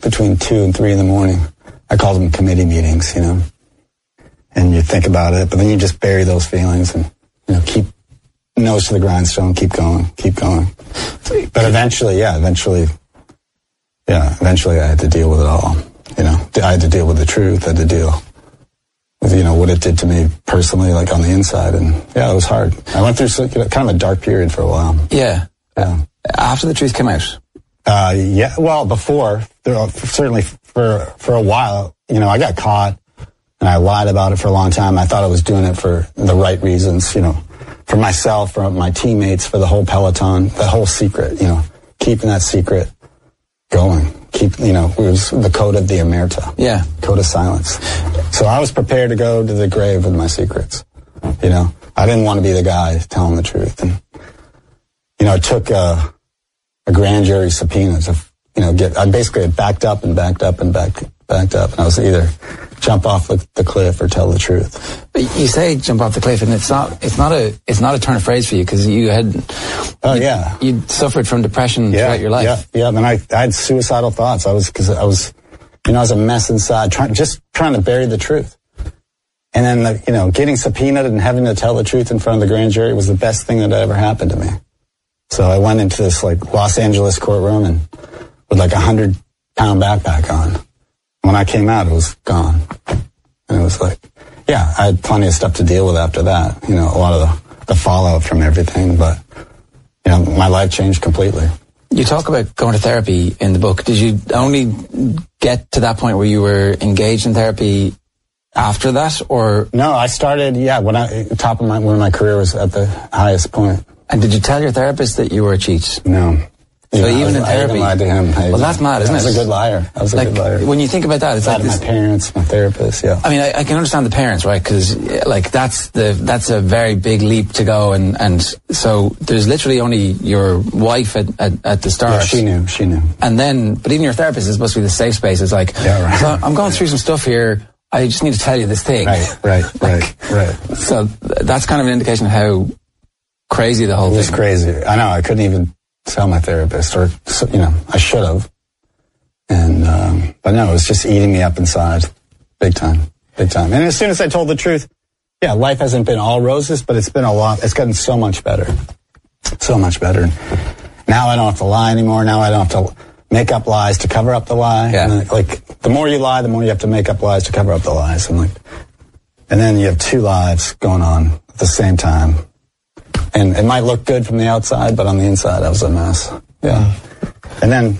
between 2 and 3 in the morning. I called them committee meetings, you know. And you think about it, but then you just bury those feelings and, you know, keep nose to the grindstone, keep going. But eventually I had to deal with it all. You know, I had to deal with the truth. I had to deal with, you know, what it did to me personally, like on the inside. And yeah, it was hard. I went through kind of a dark period for a while. Yeah. After the truth came out? Yeah, well, before, certainly for a while, you know, I got caught and I lied about it for a long time. I thought I was doing it for the right reasons, you know, for myself, for my teammates, for the whole peloton, the whole secret, you know, keeping that secret going. You know, it was the code of the Omerta. Yeah. Code of silence. So I was prepared to go to the grave with my secrets. You know, I didn't want to be the guy telling the truth. And, you know, it took a grand jury subpoena to, you know, I basically had backed up. And I was either jump off the cliff or tell the truth. But you say jump off the cliff, and it's not a turn of phrase for you, because you suffered from depression throughout your life. Yeah. And I had suicidal thoughts. I was a mess inside, trying to bury the truth. And then, you know, getting subpoenaed and having to tell the truth in front of the grand jury was the best thing that ever happened to me. So I went into this like Los Angeles courtroom and with like 100-pound backpack on. When I came out, it was gone. And it was like, yeah, I had plenty of stuff to deal with after that. You know, a lot of the fallout from everything, but, you know, my life changed completely. You talk about going to therapy in the book. Did you only get to that point where you were engaged in therapy after that, or? No, I started, when my career was at the highest point. And did you tell your therapist that you were a cheat? No. So even in therapy, I lied to him. Well, that's mad, isn't it? I was a good liar. When you think about that, it's like my parents, my therapist. Yeah. I mean, I can understand the parents, right? Because like that's a very big leap to go, and so there's literally only your wife at the start. Yeah, she knew. And then, but even your therapist is supposed to be the safe space. It's like, yeah, right. So I'm going through some stuff here. I just need to tell you this thing. Right. So that's kind of an indication of how crazy the whole thing. It was crazy. I know. I couldn't even tell my therapist, or, you know, I should have. And, but no, it was just eating me up inside. Big time. And as soon as I told the truth, yeah, life hasn't been all roses, but it's gotten so much better. So much better. Now I don't have to lie anymore. Now I don't have to make up lies to cover up the lie. Yeah. And like, the more you lie, the more you have to make up lies to cover up the lies. And then you have two lives going on at the same time. And it might look good from the outside, but on the inside, I was a mess. Yeah. And then,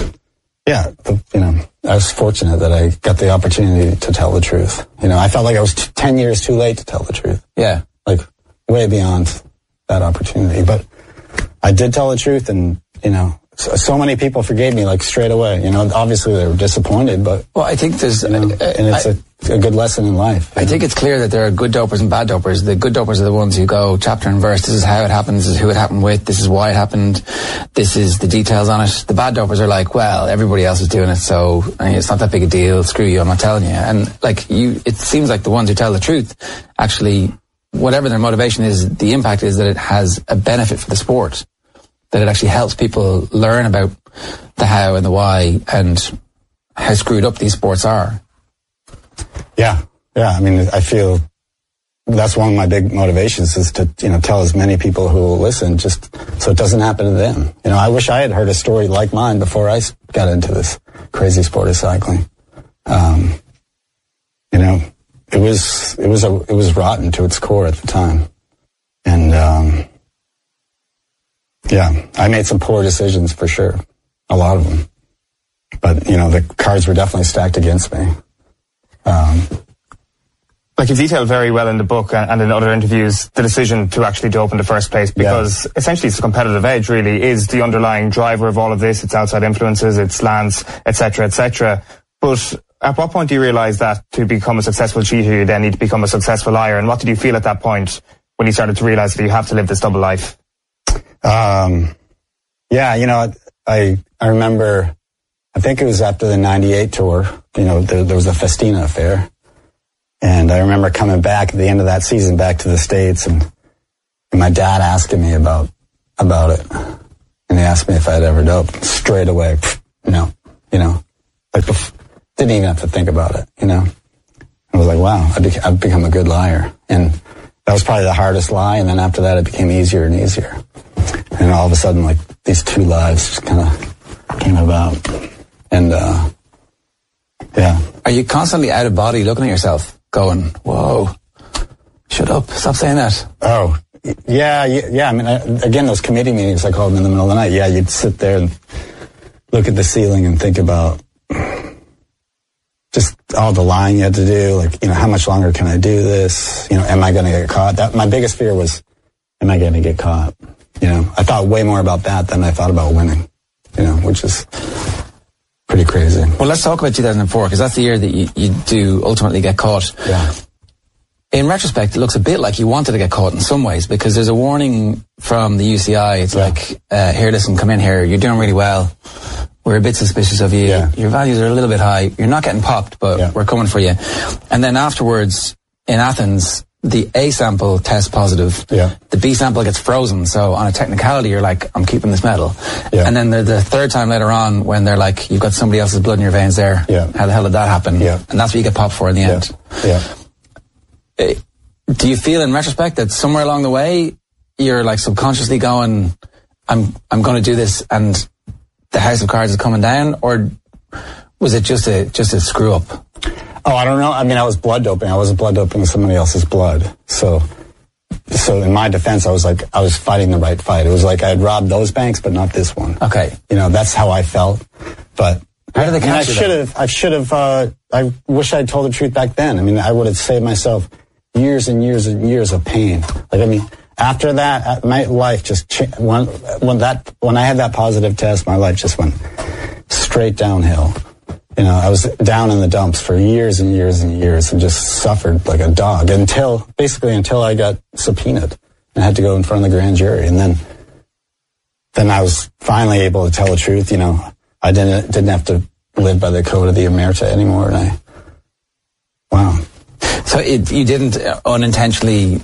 I was fortunate that I got the opportunity to tell the truth. You know, I felt like I was 10 years too late to tell the truth. Yeah. Like, way beyond that opportunity. But I did tell the truth, and, you know, so many people forgave me, like, straight away. You know, obviously they were disappointed, but... Well, I think there's... and it's a good lesson in life. I think it's clear that there are good dopers and bad dopers. The good dopers are the ones who go chapter and verse. This is how it happens. This is who it happened with. This is why it happened. This is the details on it. The bad dopers are like, well, everybody else is doing it, so it's not that big a deal. Screw you, I'm not telling you. And like it seems like the ones who tell the truth, actually, whatever their motivation is, the impact is that it has a benefit for the sport. That it actually helps people learn about the how and the why and how screwed up these sports are. Yeah. I mean, I feel that's one of my big motivations is to, you know, tell as many people who will listen, just so it doesn't happen to them. You know, I wish I had heard a story like mine before I got into this crazy sport of cycling. You know, it was rotten to its core at the time. And, I made some poor decisions for sure. A lot of them. But, you know, the cards were definitely stacked against me. Like you detailed very well in the book and in other interviews, the decision to actually dope in the first place, because essentially it's a competitive edge, really, is the underlying driver of all of this. It's outside influences, it's lands, etc. But at what point do you realise that to become a successful cheater, you then need to become a successful liar? And what did you feel at that point when you started to realise that you have to live this double life? You know, I remember, I think it was after the 98 tour, you know, there was a Festina affair. And I remember coming back at the end of that season back to the States and my dad asking me about it. And he asked me if I had ever doped. Straight away, no, you know. Like didn't even have to think about it, you know. I was like, wow, I've become a good liar. And that was probably the hardest lie, and then after that it became easier and easier. And all of a sudden, like, these two lives just kind of came about. And, yeah. Are you constantly out of body looking at yourself, going, whoa, shut up, stop saying that? Oh, yeah. I mean, again, those committee meetings I called them in the middle of the night. Yeah, you'd sit there and look at the ceiling and think about just all the lying you had to do. Like, you know, how much longer can I do this? You know, am I going to get caught? My biggest fear was, am I going to get caught? You know, I thought way more about that than I thought about winning, you know, which is pretty crazy. Well, let's talk about 2004, because that's the year that you do ultimately get caught. Yeah. In retrospect, it looks a bit like you wanted to get caught in some ways, because there's a warning from the UCI. It's like, here, listen, come in here. You're doing really well. We're a bit suspicious of you. Yeah. Your values are a little bit high. You're not getting popped, but we're coming for you. And then afterwards, in Athens, the A sample tests positive. Yeah. The B sample gets frozen. So on a technicality, you're like, I'm keeping this medal. Yeah. And then the third time later on, when they're like, you've got somebody else's blood in your veins there. Yeah. How the hell did that happen? Yeah. And that's what you get popped for in the end. Yeah. Do you feel in retrospect that somewhere along the way, you're like subconsciously going, I'm going to do this, and the house of cards is coming down? Or was it just a screw up? Oh, I don't know. I mean, I was blood doping. I wasn't blood doping somebody else's blood. So in my defense, I was fighting the right fight. It was like I had robbed those banks, but not this one. Okay. You know, that's how I felt. But how did they catch you? I wish I'd told the truth back then. I mean, I would have saved myself years and years and years of pain. Like, I mean, after that, my life just changed. When I had that positive test, my life just went straight downhill. You know, I was down in the dumps for years and years and years and just suffered like a dog until I got subpoenaed and had to go in front of the grand jury. And then I was finally able to tell the truth. You know, I didn't have to live by the code of the omerta anymore. And wow. So you didn't unintentionally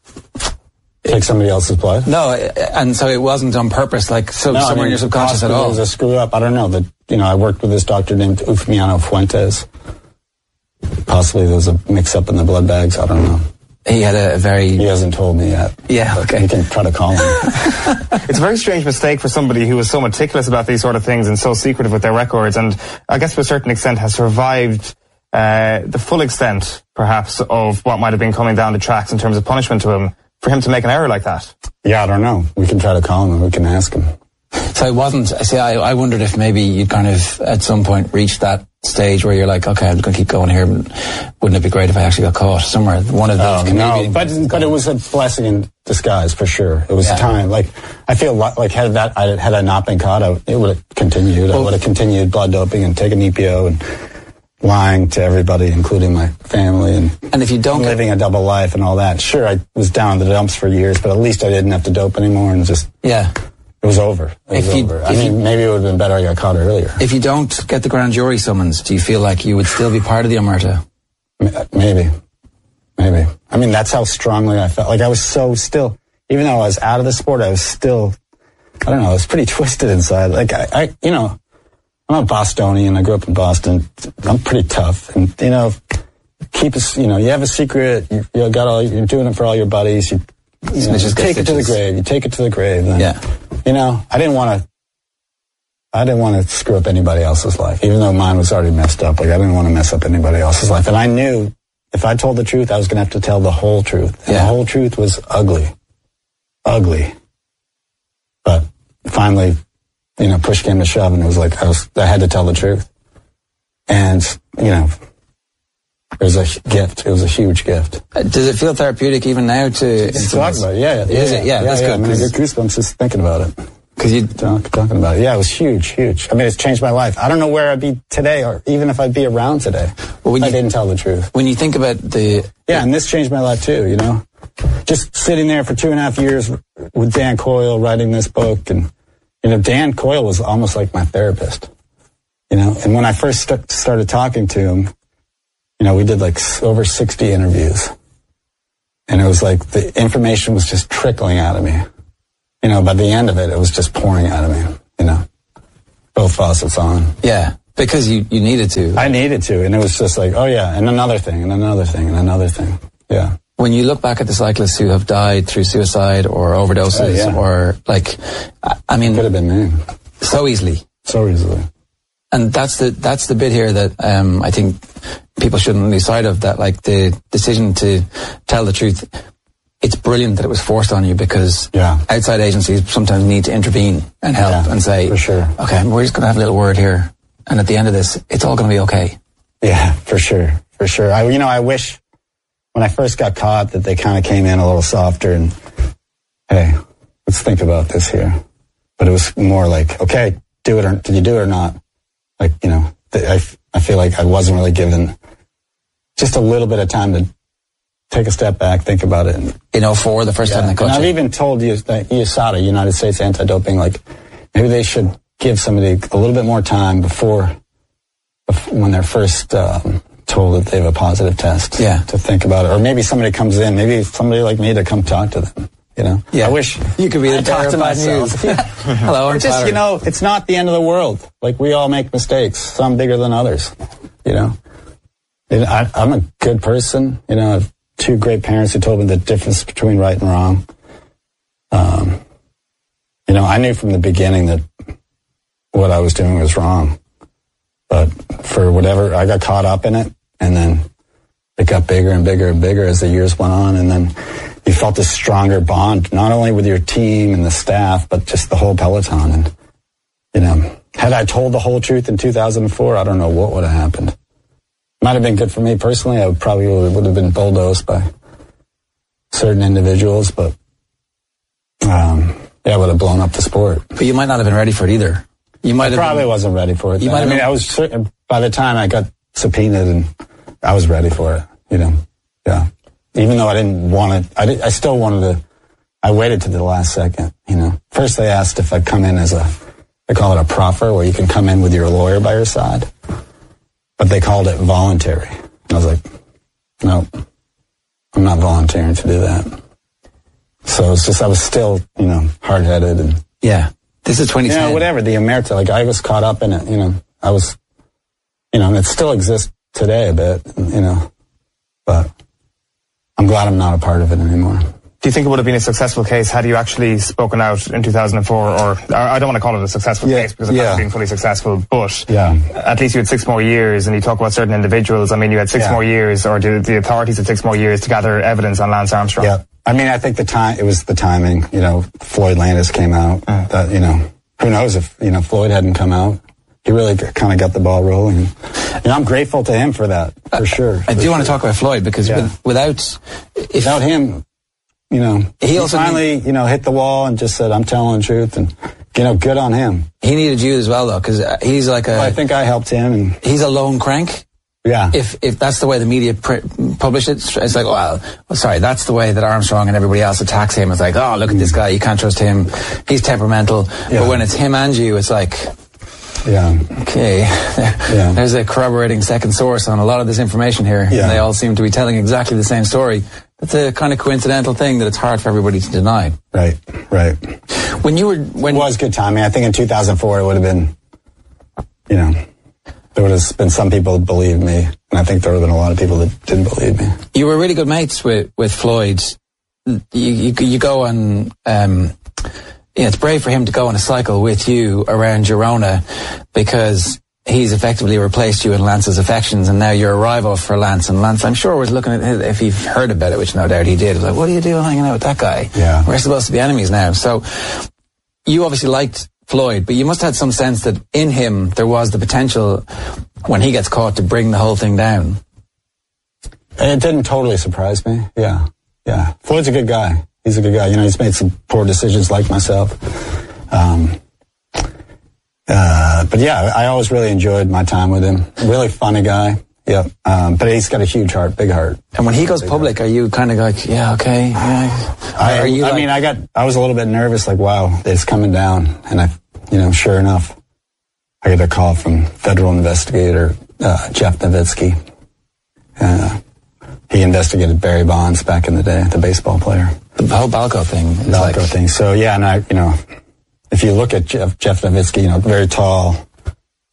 take somebody else's blood? No, and so it wasn't on purpose, like somewhere in your subconscious at all? It was a screw up. I don't know. I worked with this doctor named Eufemiano Fuentes. Possibly there was a mix up in the blood bags. I don't know. He hasn't told me yet. Yeah, okay. You can try to call him. It's a very strange mistake for somebody who was so meticulous about these sort of things and so secretive with their records, and I guess to a certain extent has survived the full extent, perhaps, of what might have been coming down the tracks in terms of punishment to him, for him to make an error like that. Yeah, I don't know. We can try to call him and we can ask him. So it wasn't, I wondered if maybe you'd kind of at some point reached that stage where you're like, okay, I'm going to keep going here. Wouldn't it be great if I actually got caught somewhere? One of those. No, but it was a blessing in disguise for sure. It was a time. Like, I feel like had I not been caught, it would have continued. I would have continued blood doping and taken EPO and lying to everybody, including my family, and if you don't living a double life and all that. Sure, I was down in the dumps for years, but at least I didn't have to dope anymore, and just it was over. I mean, maybe it would have been better I got caught earlier. If you don't get the grand jury summons, do you feel like you would still be part of the omerta? Maybe. I mean, that's how strongly I felt. Like, I was so still, even though I was out of the sport, I was still, I don't know, I was pretty twisted inside. Like, I'm a Bostonian. I grew up in Boston. I'm pretty tough, and you have a secret. You're doing it for all your buddies. You take it to the grave. You take it to the grave. And, I didn't want to screw up anybody else's life, even though mine was already messed up. Like, I didn't want to mess up anybody else's life, and I knew if I told the truth, I was going to have to tell the whole truth, and the whole truth was ugly. But finally, push came to shove, and it was like I had to tell the truth. And, it was a gift. It was a huge gift. Does it feel therapeutic even now to talk about it? Yeah. Is it? Yeah, that's good. I mean, I get goosebumps just thinking about it. Because you talking about it. Yeah, it was huge. I mean, it's changed my life. I don't know where I'd be today, or even if I'd be around today. Well, I didn't tell the truth. When you think about and this changed my life too, Just sitting there for 2.5 years with Dan Coyle writing this book, and Dan Coyle was almost like my therapist, and when I first started talking to him, we did like over 60 interviews, and it was like the information was just trickling out of me. By the end of it, it was just pouring out of me, both faucets on. Yeah. Because you needed to. I needed to, and it was just like, oh yeah, and another thing, and another thing, and another thing. Yeah. When you look back at the cyclists who have died through suicide or overdoses or like, I mean, could have been me. So easily. So easily. And that's the bit here that I think people shouldn't lose sight of, that like the decision to tell the truth. It's brilliant that it was forced on you, because outside agencies sometimes need to intervene and help and say, for sure. Okay, we're just going to have a little word here. And at the end of this, it's all going to be okay. Yeah, for sure. For sure. I wish when I first got caught that they kind of came in a little softer and, hey, let's think about this here. But it was more like, okay, did you do it or not? Like, I feel like I wasn't really given just a little bit of time to take a step back, think about it. And, in 2004, the first time they caught you. And I've even told you that USADA, United States Anti-Doping, like, maybe they should give somebody a little bit more time before when they're first told that they have a positive test to think about it. Or maybe somebody comes in, maybe somebody like me to come talk to them. I wish you could be the talk to myself. Hello, or just, it's not the end of the world. Like, we all make mistakes, some bigger than others. I'm a good person. I have two great parents who told me the difference between right and wrong. I knew from the beginning that what I was doing was wrong. But for whatever, I got caught up in it, and then it got bigger and bigger and bigger as the years went on, and then you felt this stronger bond, not only with your team and the staff, but just the whole peloton. And, had I told the whole truth in 2004, I don't know what would have happened. Might have been good for me personally. I would have been bulldozed by certain individuals, but I would have blown up the sport. But you might not have been ready for it either. I probably wasn't ready for it. I was certain, by the time I got subpoenaed, and I was ready for it. Yeah. Even though I didn't want it, I still wanted to. I waited to the last second. First they asked if I'd come in as they call it a proffer, where you can come in with your lawyer by your side. But they called it voluntary. And I was like, no, I'm not volunteering to do that. So it's just, I was still, hard-headed. And yeah. This is 2010. Whatever, the omerta, like, I was caught up in it, I was, and it still exists today a bit, but I'm glad I'm not a part of it anymore. Do you think it would have been a successful case had you actually spoken out in 2004, or I don't want to call it a successful case because it hasn't been fully successful, but at least you had 6 more years, and you talk about certain individuals. I mean, you had 6 more years, or the authorities had 6 more years to gather evidence on Lance Armstrong. Yeah. I mean, I think it was the timing. Floyd Landis came out. That, who knows if, Floyd hadn't come out. He really kind of got the ball rolling. I'm grateful to him for that, for sure. I do want to talk about Floyd, because without him, he finally, hit the wall and just said, I'm telling the truth, and, good on him. He needed you as well, though, because he's like I think I helped him. And he's a lone crank. Yeah. If that's the way the media publish it, it's like, well, sorry, that's the way that Armstrong and everybody else attacks him. It's like, oh, look at this guy, you can't trust him, he's temperamental. Yeah. But when it's him and you, it's like, okay, there's a corroborating second source on a lot of this information here, and they all seem to be telling exactly the same story. It's a kind of coincidental thing that it's hard for everybody to deny. Right. When it was good timing. I think in 2004 it would have been, there would have been some people that believed me, and I think there would have been a lot of people that didn't believe me. You were really good mates with Floyd. You go on, it's brave for him to go on a cycle with you around Girona, because he's effectively replaced you in Lance's affections, and now you're a rival for Lance. And Lance, I'm sure, was looking at it, if he heard about it, which no doubt he did. He was like, what are you doing hanging out with that guy? Yeah. We're supposed to be enemies now. So you obviously liked Floyd, but you must have had some sense that in him there was the potential, when he gets caught, to bring the whole thing down. It didn't totally surprise me. Yeah. Floyd's a good guy. He's a good guy. He's made some poor decisions like myself. But yeah, I always really enjoyed my time with him. Really funny guy. Yeah. But he's got a huge heart, big heart. And when he goes public, are you kind of like, yeah, okay, yeah? I was a little bit nervous, like, wow, it's coming down. And sure enough, I get a call from federal investigator, Jeff Nowitzki. He investigated Barry Bonds back in the day, the baseball player. The whole Balco thing. thing. So yeah, and if you look at Jeff Nowitzki, very tall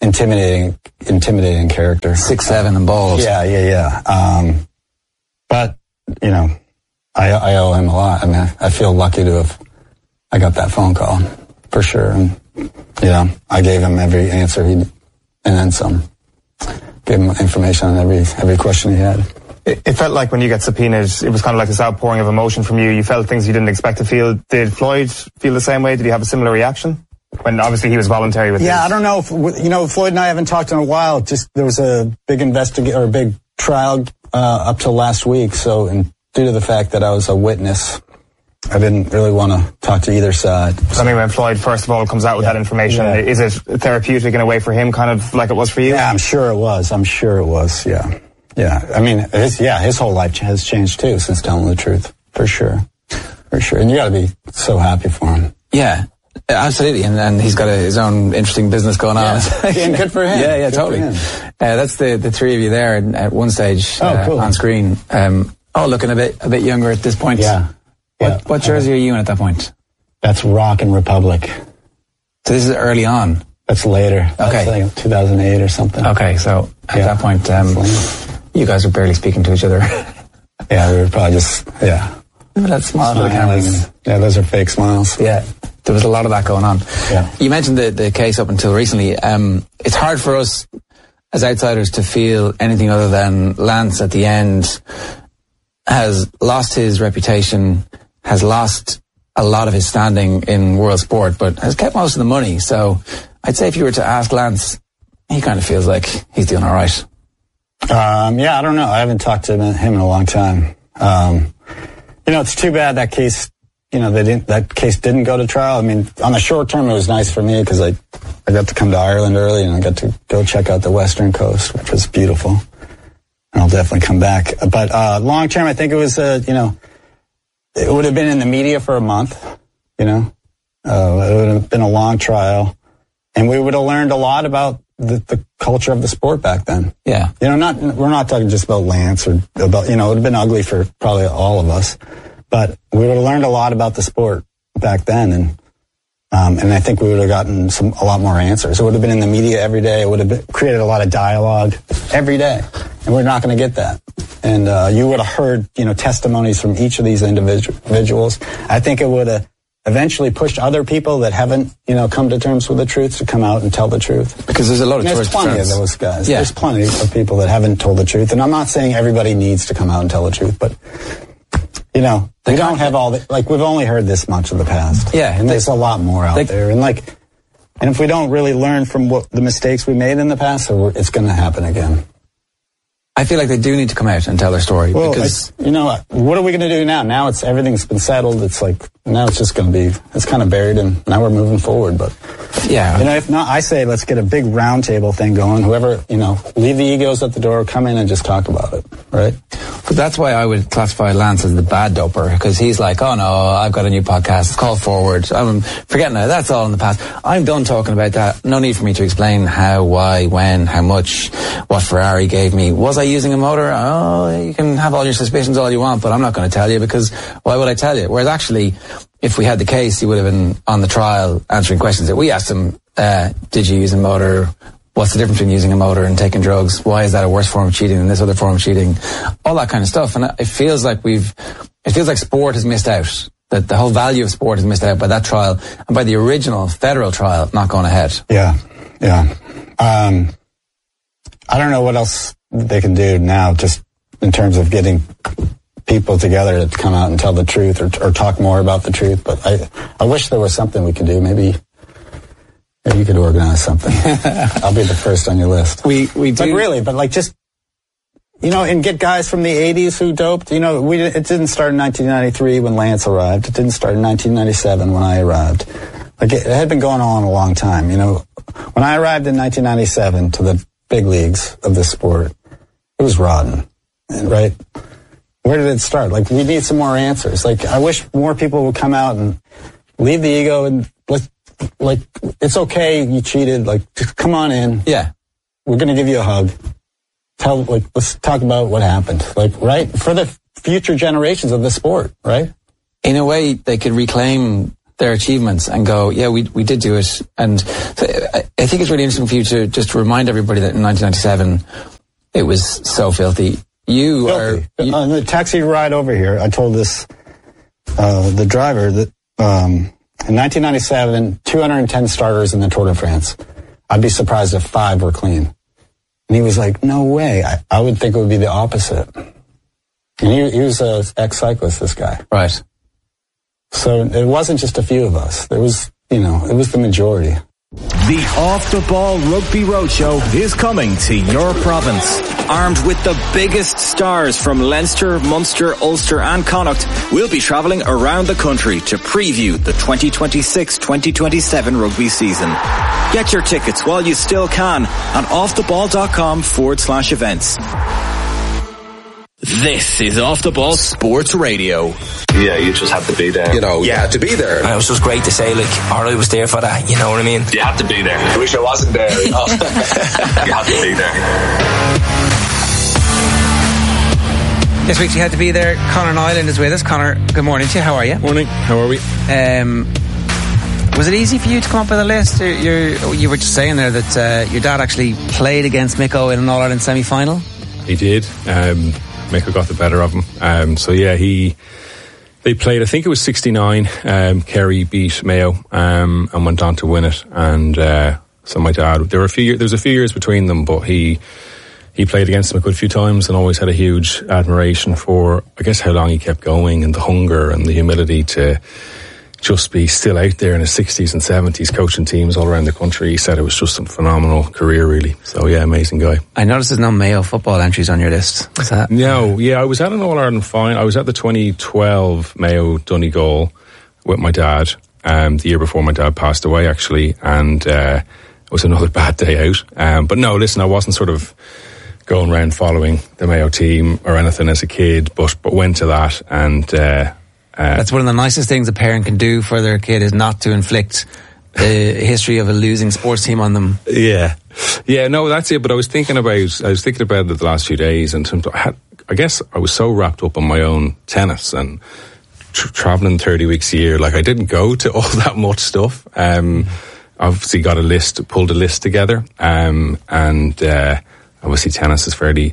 intimidating character. 6'7" and bald. Yeah. But, you know, I owe him a lot. I mean, I feel lucky to have, I got that phone call, for sure. And, you know, I gave him every answer and then some. Gave him information on every question he had. It felt like when you get subpoenaed, it was kind of like this outpouring of emotion from you. You felt things you didn't expect to feel. Did Floyd feel the same way? Did he have a similar reaction? When obviously he was voluntary with I don't know. Floyd and I haven't talked in a while. Just there was a big big trial up till last week. So, and due to the fact that I was a witness, I didn't really want to talk to either side. I mean, when Floyd first of all comes out with that information, is it therapeutic in a way for him, kind of like it was for you? Yeah, I'm sure it was. Yeah. I mean, his whole life has changed too since telling the truth, for sure. And you got to be so happy for him. Yeah. Absolutely, and he's got his own interesting business going on. And good for him. Yeah, totally. That's the three of you there at one stage cool. on screen. Looking a bit younger at this point. Yeah. What jersey are you in at that point? That's Rockin' Republic. So this is early on. That's later. Okay. That's like 2008 or something. Okay, so at that point, you guys were barely speaking to each other. Yeah, we were probably just That smile to the cameras. Yeah, those are fake smiles. Yeah. There was a lot of that going on. Yeah. You mentioned the case up until recently. It's hard for us as outsiders to feel anything other than Lance at the end has lost his reputation, has lost a lot of his standing in world sport, but has kept most of the money. So I'd say if you were to ask Lance, he kind of feels like he's doing all right. I don't know. I haven't talked to him in a long time. It's too bad that case, that case didn't go to trial. I mean, on the short term, it was nice for me because I got to come to Ireland early and I got to go check out the Western Coast, which was beautiful. And I'll definitely come back. But long term, I think it was, it would have been in the media for a month, it would have been a long trial. And we would have learned a lot about the culture of the sport back then. Yeah. We're not talking just about Lance or about, it would have been ugly for probably all of us. But we would have learned a lot about the sport back then, and I think we would have gotten a lot more answers. It would have been in the media every day. It would have created a lot of dialogue every day, and we're not going to get that. And you would have heard, testimonies from each of these individuals. I think it would have eventually pushed other people that haven't, come to terms with the truth to come out and tell the truth. Because there's a lot of There's plenty of those guys. Yeah. There's plenty of people that haven't told the truth, and I'm not saying everybody needs to come out and tell the truth, but. We don't have all the, we've only heard this much of the past. Yeah. And there's a lot more out there. And if we don't really learn from the mistakes we made in the past, it's going to happen again. I feel like they do need to come out and tell their story. Well, because what are we going to do now? Now everything's been settled. It's now it's just going to be, it's kind of buried and now we're moving forward. But, if not, I say let's get a big roundtable thing going. Whoever, leave the egos at the door, come in and just talk about it, right? But that's why I would classify Lance as the bad doper, because he's like, oh no, I've got a new podcast, it's called Forward. I'm forgetting that, that's all in the past. I'm done talking about that. No need for me to explain how, why, when, how much, what Ferrari gave me. Was I using a motor? Oh, you can have all your suspicions all you want, but I'm not going to tell you because why would I tell you? Whereas actually, if we had the case, he would have been on the trial answering questions that we asked him. Did you use a motor? What's the difference between using a motor and taking drugs? Why is that a worse form of cheating than this other form of cheating? All that kind of stuff. And it feels like sport has missed out. That the whole value of sport is missed out by that trial and by the original federal trial not going ahead. Yeah. I don't know what else they can do now, just in terms of getting people together to come out and tell the truth or talk more about the truth. But I wish there was something we could do. Maybe you could organize something. I'll be the first on your list. We do. But really, just, and get guys from the 80s who doped. It didn't start in 1993 when Lance arrived. It didn't start in 1997 when I arrived. It had been going on a long time. When I arrived in 1997 to the big leagues of this sport, it was rotten, right? Where did it start? We need some more answers. I wish more people would come out and leave the ego and it's okay, you cheated, just come on in. Yeah. We're going to give you a hug. Let's talk about what happened. Right? For the future generations of the sport, right? In a way, they could reclaim their achievements and go, yeah, we did do it. And so I think it's really interesting for you to just remind everybody that in 1997 it was so filthy. On the taxi ride over here, I told the driver that in 1997, 210 starters in the Tour de France. I'd be surprised if 5 were clean. And he was like, no way. I would think it would be the opposite. And he was an ex-cyclist, this guy. Right. So it wasn't just a few of us. There was, it was the majority. The Off the Ball Rugby Roadshow is coming to your province. Armed with the biggest stars from Leinster, Munster, Ulster and Connacht, we'll be travelling around the country to preview the 2026-2027 rugby season. Get your tickets while you still can on offtheball.com/events. This is Off the Ball Sports Radio. Yeah, you just have to be there. You had to be there. And it was just great to say, I was there for that, you know what I mean? You had to be there. I wish I wasn't there. You had to be there. This week you had to be there. Conor Nyland is with us. Conor, good morning to you. How are you? Morning. How are we? Was it easy for you to come up with a list? You were just saying there that your dad actually played against Micko in an All-Ireland semi-final. He did. Micko got the better of him. They played, I think it was 69. Kerry beat Mayo and went on to win it. And so my dad, there was a few years between them, but he played against them a good few times and always had a huge admiration for, I guess, how long he kept going and the hunger and the humility to just be still out there in his 60s and 70s coaching teams all around the country. He said it was just a phenomenal career, really. So, yeah, amazing guy. I noticed there's no Mayo football entries on your list. Is that? No, yeah, I was at an All-Ireland final. I was at the 2012 Mayo Donegal with my dad, the year before my dad passed away, actually, and it was another bad day out. But no, listen, I wasn't sort of going around following the Mayo team or anything as a kid, but went to that and... that's one of the nicest things a parent can do for their kid, is not to inflict the history of a losing sports team on them. Yeah, no, that's it. But I was thinking about it the last few days, and I guess I was so wrapped up on my own tennis and traveling 30 weeks a year. I didn't go to all that much stuff. Obviously got pulled a list together, and obviously tennis is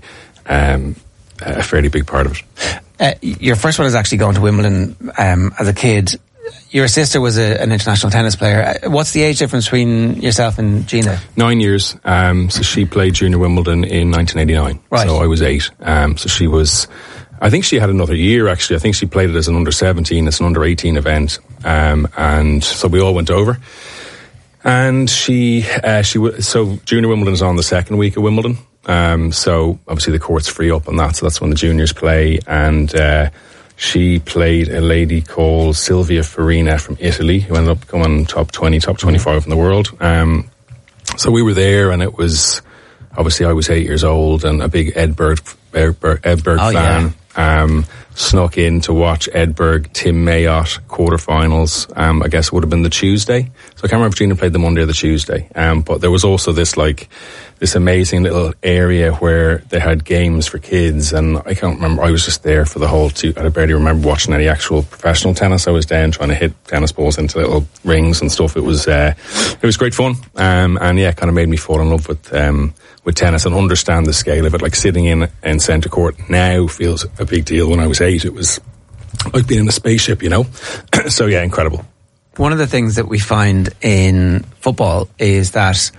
a fairly big part of it. Your first one is actually going to Wimbledon as a kid. Your sister was an international tennis player. What's the age difference between yourself and Gina? 9 years. So she played Junior Wimbledon in 1989. Right. So I was 8. So she was... I think she had another year, actually. I think she played it as an under-17, as an under-18 event. And so we all went over. And so Junior Wimbledon is on the second week of Wimbledon. So obviously the court's free up on that, so that's when the juniors play, and she played a lady called Silvia Farina from Italy, who ended up coming top 20, top 25 in the world. So we were there, and it was, obviously I was 8 years old and a big Edberg fan. Yeah. Snuck in to watch Edberg, Tim Mayotte quarterfinals. I guess it would have been the Tuesday. So I can't remember if Gina played the Monday or the Tuesday. But there was also this amazing little area where they had games for kids, and I can't remember. I was just there for the whole I barely remember watching any actual professional tennis. I was down trying to hit tennis balls into little rings and stuff. It was great fun. And yeah, it kind of made me fall in love with tennis and understand the scale of it. Sitting in centre court now feels a big deal. When I was 8, it was like being in a spaceship, So yeah, incredible. One of the things that we find in football is that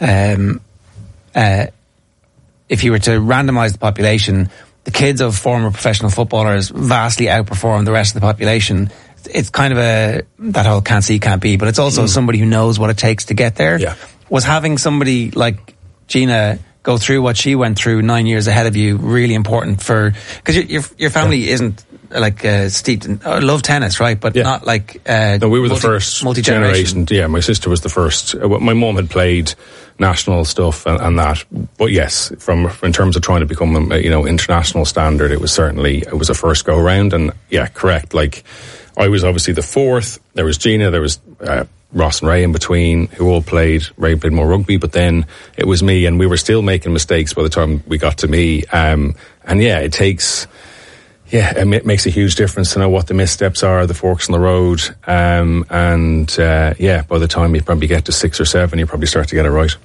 if you were to randomise the population, the kids of former professional footballers vastly outperform the rest of the population. It's kind of that whole can't see, can't be, but it's also somebody who knows what it takes to get there. Yeah. Was having somebody like Gina go through what she went through 9 years ahead of you really important because your family isn't steeped in love tennis, right? But not no, we were the first generation. Yeah, my sister was the first. My mum had played national stuff and that, but yes, in terms of trying to become international standard, it was a first go round. And yeah, correct. I was obviously the fourth. There was Gina. There was Ross and Ray in between, who all played. Ray played more rugby, but then it was me, and we were still making mistakes by the time we got to me. And yeah, it takes it makes a huge difference to know what the missteps are, the forks in the road, by the time you probably get to 6 or 7, you probably start to get it right.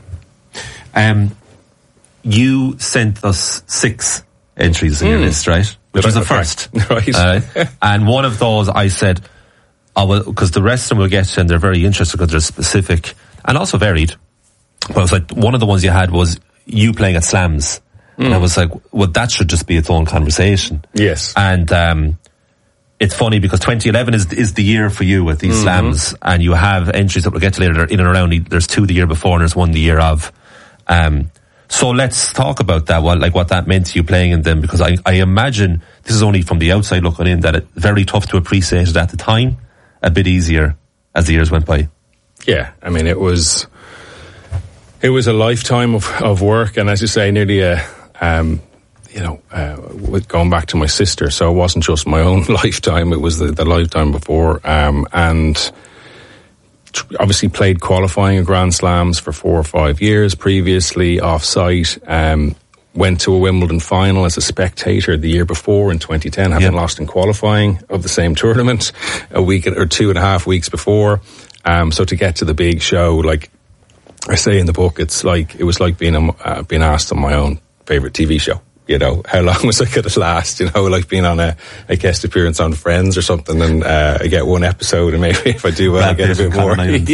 You sent us 6 entries in your list, right? Which was the first. Right. And one of those I said, because the rest of them we'll get to, and they're very interesting because they're specific and also varied. But I was like, one of the ones you had was you playing at slams. And I was like, well, that should just be its own conversation. Yes. And it's funny because 2011 is the year for you with these slams, and you have entries that we'll get to later in and around. There's 2 the year before and there's 1 the year of. So let's talk about that, what that meant to you playing in them, because I imagine, this is only from the outside looking in, that it's very tough to appreciate it at the time, a bit easier as the years went by. Yeah, I mean, it was a lifetime of work, and as you say, nearly with going back to my sister, so it wasn't just my own lifetime, it was the lifetime before, and obviously played qualifying at Grand Slams for 4 or 5 years previously off-site, went to a Wimbledon final as a spectator the year before in 2010, having lost in qualifying of the same tournament a week or 2.5 weeks before. So to get to the big show, like I say in the book, it was like being asked on my own favourite TV show. You know, how long was I going to last? You know, like being on a guest appearance on Friends or something, and I get 1 episode, and maybe if I do well, I get a bit more.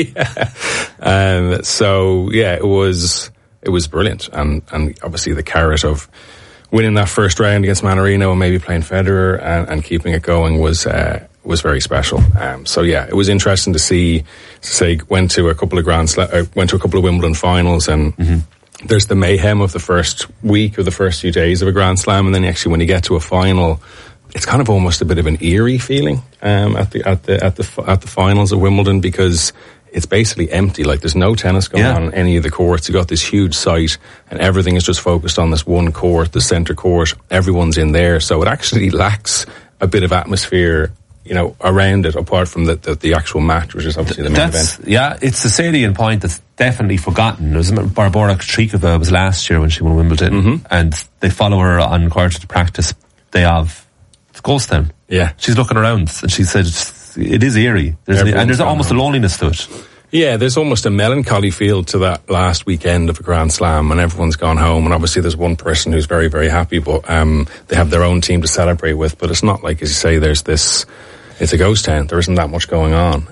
It was brilliant, and obviously the carrot of winning that first round against Mannarino and maybe playing Federer and keeping it going was very special. It was interesting to see. Say, went to a couple of Wimbledon finals, and. There's the mayhem of the first week or the first few days of a Grand Slam, and then actually when you get to a final, it's kind of almost a bit of an eerie feeling at the finals of Wimbledon, because it's basically empty. Like there's no tennis going on any of the courts. You've got this huge site, and everything is just focused on this one court, the centre court. Everyone's in there, so it actually lacks a bit of atmosphere, you know, around it, apart from the actual match, which is obviously the main event. Yeah, it's a salient point that's definitely forgotten. It was Barbora Krejcikova was last year when she won Wimbledon, and they follow her on quarter to practice day of Ghost Town. Yeah. She's looking around, and she said it is eerie. There's almost a loneliness to it. Yeah, there's almost a melancholy feel to that last weekend of a Grand Slam, and everyone's gone home, and obviously there's one person who's very, very happy, but they have their own team to celebrate with. But it's not like, as you say, there's this... It's a ghost town. There isn't that much going on.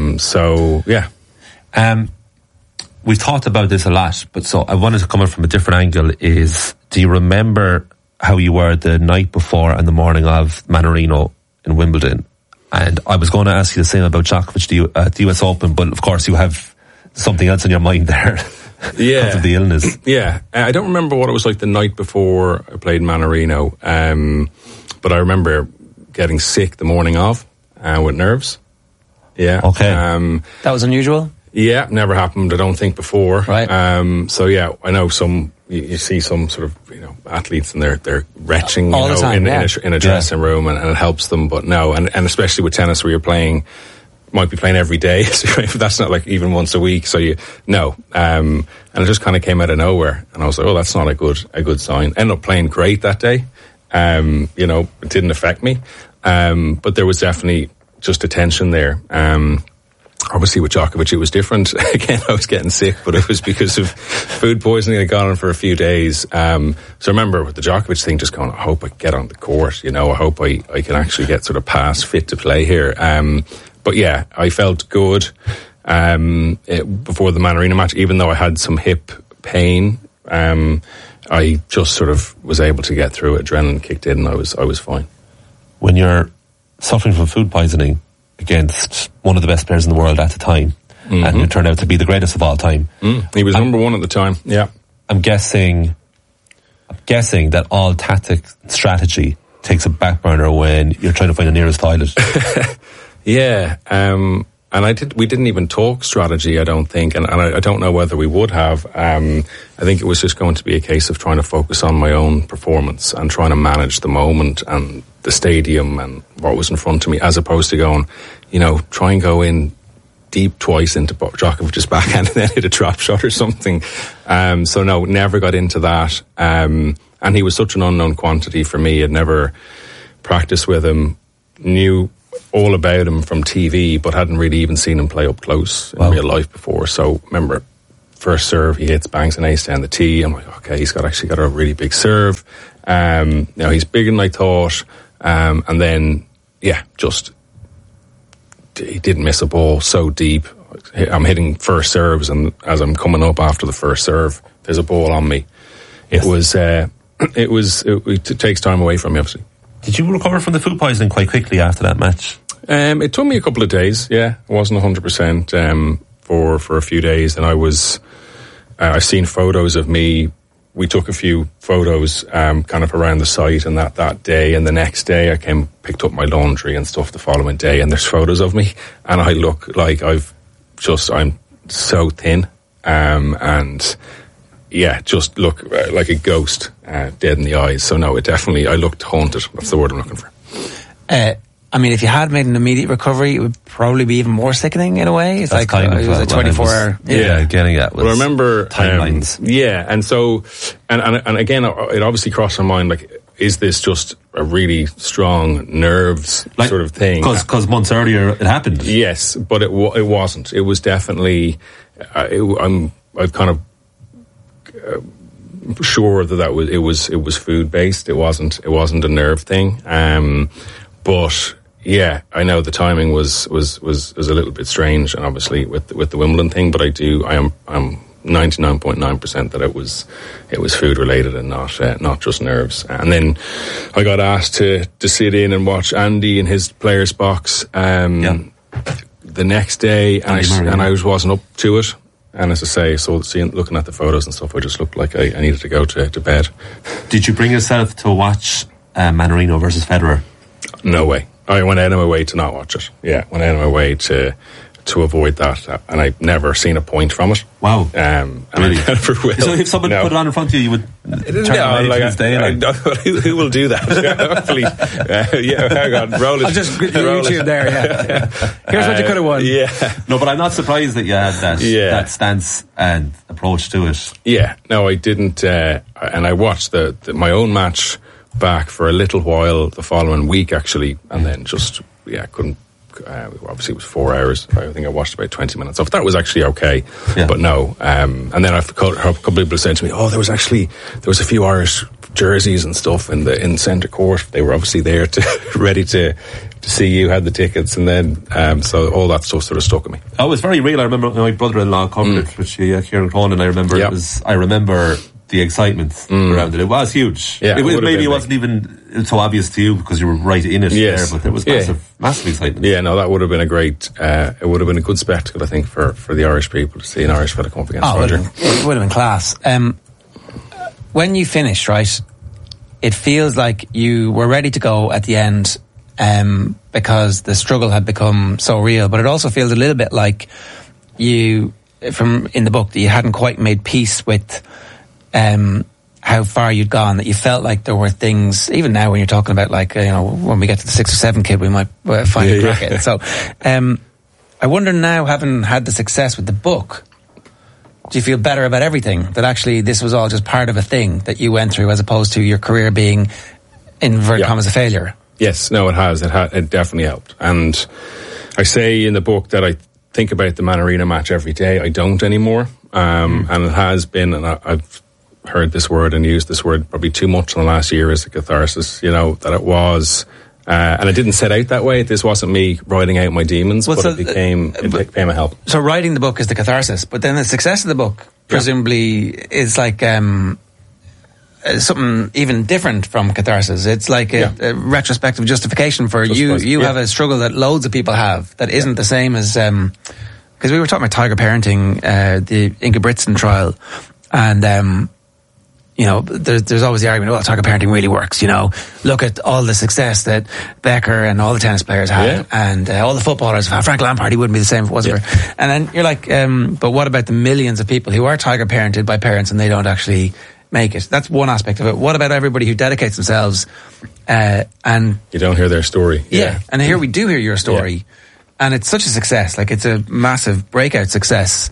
We've talked about this a lot, but so I wanted to come in from a different angle. Do you remember how you were the night before and the morning of Mannarino in Wimbledon? And I was going to ask you the same about Djokovic at the US Open, but of course you have something else in your mind there. Because of the illness. Yeah. I don't remember what it was like the night before I played Mannarino, but I remember getting sick the morning of. With nerves. Yeah. Okay. That was unusual? Yeah, never happened, I don't think, before. Right. I know you see some sort of, you know, athletes and they're retching all the time, in a dressing room and it helps them, but no, and especially with tennis where you're might be playing every day, so that's not like even once a week, so and it just kind of came out of nowhere, and I was like, oh, that's not a good sign. Ended up playing great that day. It didn't affect me. But there was definitely just a tension there. Obviously with Djokovic it was different. Again, I was getting sick, but it was because of food poisoning that had gone on for a few days. So I remember with the Djokovic thing just going, I hope I get on the court, I hope I can actually get sort of past fit to play here. But yeah, I felt good before the Mannarino match, even though I had some hip pain. I just sort of was able to get through it. Adrenaline kicked in and I was fine. When you're suffering from food poisoning against one of the best players in the world at the time, and who turned out to be the greatest of all time. He was number 1 at the time, yeah. I'm guessing that all tactic strategy takes a back burner when you're trying to find the nearest toilet. Yeah, and we didn't even talk strategy, I don't think, and I don't know whether we would have. I think it was just going to be a case of trying to focus on my own performance and trying to manage the moment and the stadium and what was in front of me, as opposed to going, try and go in deep twice into Djokovic's backhand and then hit a drop shot or something. So no, never got into that. And he was such an unknown quantity for me. I'd never practiced with him, knew all about him from TV, but hadn't really even seen him play up close in real life before. So remember, first serve, he hits, bangs an ace down the tee. I'm like, okay, he's actually got a really big serve. He's bigger than I thought. And then, he didn't miss a ball so deep. I'm hitting first serves, and as I'm coming up after the first serve, there's a ball on me. It takes time away from me, obviously. Did you recover from the food poisoning quite quickly after that match? It took me a couple of days. Yeah, I wasn't 100% for a few days, and I've seen photos of me. We took a few photos kind of around the site, and that day, and the next day I picked up my laundry and stuff the following day, and there's photos of me, and I look like I'm so thin, and just look like a ghost, dead in the eyes. So no, I looked haunted. That's the word I'm looking for. If you had made an immediate recovery, it would probably be even more sickening in a way. It's that's like it was a 24-hour. Getting at was. Well, I remember timelines. And so, and again, it obviously crossed my mind. Like, is this just a really strong nerves sort of thing? Because months earlier it happened. Yes, but it wasn't. It was definitely. I'm kind of. Sure that it was food based. It wasn't a nerve thing. But yeah, I know the timing was a little bit strange, and obviously with the Wimbledon thing. But I'm 99.9% that it was food related and not just nerves. And then I got asked to sit in and watch Andy in his players box the next day, and I wasn't up to it. And as I say, looking at the photos and stuff, I just looked like I needed to go to bed. Did you bring yourself to watch Mannarino versus Federer? No way. I went out of my way to not watch it. Yeah, went out of my way to avoid that, and I've never seen a point from it. Wow. And really? I never will. So if someone put it on in front of you would turn away this day? Who will do that? Hopefully. Hang on, roll it. I'll just YouTube there, Here's what you could have won. Yeah. No, but I'm not surprised that you had that stance and approach to it. Yeah, no, I didn't, and I watched my own match back for a little while the following week, actually, and then just, couldn't. Obviously it was 4 hours. I think I watched about 20 minutes off. That was actually okay, but no. And then a couple of people said to me, there was a few Irish jerseys and stuff in centre court. They were obviously there ready to see you, had the tickets, and then so all that stuff sort of stuck with me. Oh, it was very real. I remember my brother-in-law covered it, which Kieran Cronin. I remember I remember the excitement around it. It was huge. Yeah, it wasn't even so obvious to you because you were right in it there, but there was massive excitement. Yeah, no, that would have been it would have been a good spectacle, I think, for the Irish people to see an Irish fella come up against Roger. It would have been class. When you finished, right, it feels like you were ready to go at the end because the struggle had become so real, but it also feels a little bit like in the book, that you hadn't quite made peace with how far you'd gone, that you felt like there were things, even now when you're talking about when we get to the 6 or 7 kid, we might find a crack at it. So I wonder now, having had the success with the book, do you feel better about everything? That actually this was all just part of a thing that you went through, as opposed to your career being, in inverted commas, a failure? Yes, no, it has. It definitely helped. And I say in the book that I think about the Mannarino match every day. I don't anymore. And it has been, and I've heard this word and used this word probably too much in the last year, as a catharsis, that it was, and it didn't set out that way. This wasn't me writing out my demons, but it became a help. So writing the book is the catharsis, but then the success of the book presumably is like something even different from catharsis. It's like a retrospective justification for you have a struggle that loads of people have that isn't the same as, because we were talking about tiger parenting, the Ingebrigtsen trial, and there's always the argument, tiger parenting really works, look at all the success that Becker and all the tennis players had, and all the footballers have had. Frank Lampard, he wouldn't be the same if it wasn't for. And then you're like, but what about the millions of people who are tiger parented by parents and they don't actually make it? That's one aspect of it. What about everybody who dedicates themselves, and you don't hear their story? And here we do hear your story, and it's such a success. Like, it's a massive breakout success.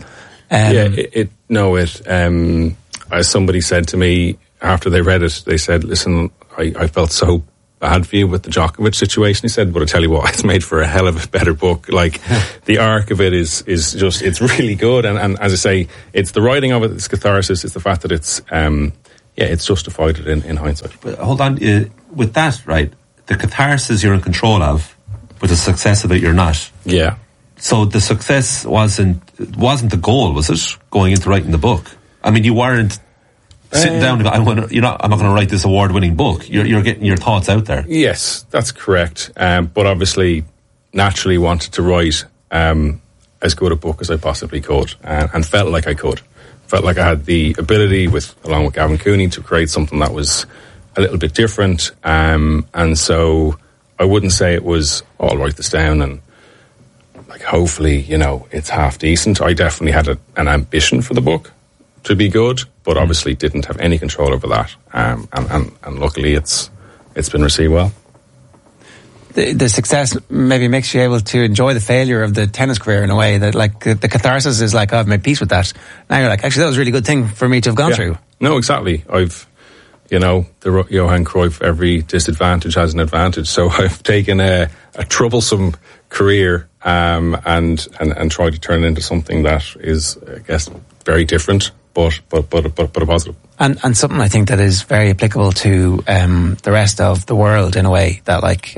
As somebody said to me after they read it, they said, listen, I felt so bad for you with the Djokovic situation. He said, but I tell you what, it's made for a hell of a better book. Like, the arc of it is just, it's really good. And as I say, it's the writing of it, it's catharsis, it's the fact that it's, it's justified in hindsight. But hold on, with that, right, the catharsis you're in control of, but the success of it you're not. Yeah. So the success wasn't the goal, was it, going into writing the book? I mean, you weren't sitting down and go, I'm not going to write this award-winning book. You're getting your thoughts out there. Yes, that's correct. But obviously, naturally wanted to write as good a book as I possibly could, and felt like I could. Felt like I had the ability, along with Gavin Cooney, to create something that was a little bit different. And so I wouldn't say it was, I'll write this down and, like, hopefully, it's half decent. I definitely had an ambition for the book to be good, but obviously didn't have any control over that. And luckily it's been received well. The success maybe makes you able to enjoy the failure of the tennis career in a way that, like, the catharsis is like, oh, I've made peace with that. Now you're like, actually, that was a really good thing for me to have gone through. No, exactly. I've, the Johan Cruyff, every disadvantage has an advantage. So I've taken a troublesome career and tried to turn it into something that is, I guess, very different, but a positive. And something I think that is very applicable to the rest of the world in a way that, like,